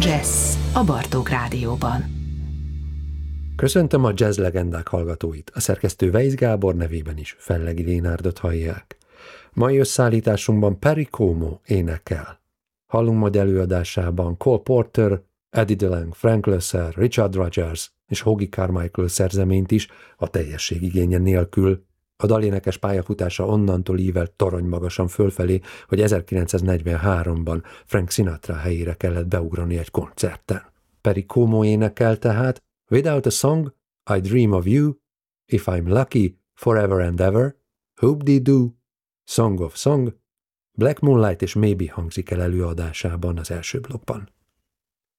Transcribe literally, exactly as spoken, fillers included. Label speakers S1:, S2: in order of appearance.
S1: Jazz a Bartók Rádióban.
S2: Köszöntöm a jazz legendák hallgatóit, a szerkesztő Weisz Gábor nevében is Fellegi Lénárdot hallják. Mai összeállításunkban Perry Como énekel. Hallunk majd előadásában Cole Porter, Eddie DeLange, Frank Loesser, Richard Rodgers és Hoagy Carmichael szerzeményt is a teljesség igénye nélkül. A dalénekes pályafutása onnantól ível toronymagasan fölfelé, hogy ezerkilencszáznegyvenháromban Frank Sinatra helyére kellett beugrani egy koncerten. Perry Como énekel tehát Without a Song, I Dream of You, If I'm Lucky, Forever and Ever, Hoop-dee-doo, Song of Song, Black Moonlight és Maybe hangzik el előadásában az első blokkban.